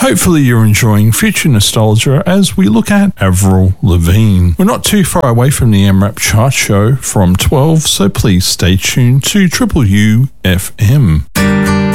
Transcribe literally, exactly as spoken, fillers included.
Hopefully you're enjoying future nostalgia as we look at Avril Lavigne. We're not too far away from the M RAP chart show from twelve, so please stay tuned to Triple U F M.